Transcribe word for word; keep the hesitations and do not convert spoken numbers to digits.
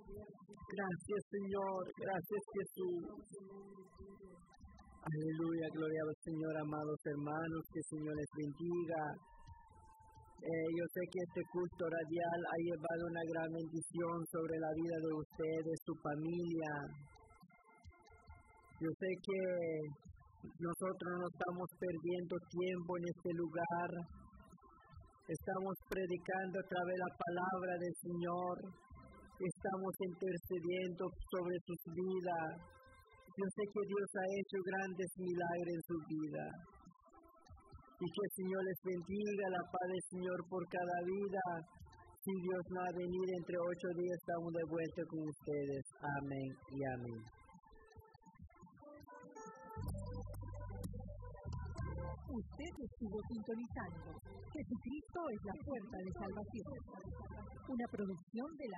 Gracias, Señor. Gracias, Jesús. Aleluya, gloria al Señor, amados hermanos. Que el Señor les bendiga. Eh, yo sé que este culto radial ha llevado una gran bendición sobre la vida de ustedes, su familia. Yo sé que nosotros no estamos perdiendo tiempo en este lugar. Estamos predicando a través de la palabra del Señor. Estamos intercediendo sobre sus vidas. Yo sé que Dios ha hecho grandes milagros en su vida. Y que el Señor les bendiga, la paz del Señor por cada vida. Si Dios no ha venido entre ocho días, estamos de vuelta con ustedes. Amén y amén. Usted estuvo sintonizando. Jesucristo es la puerta de salvación. Una producción de la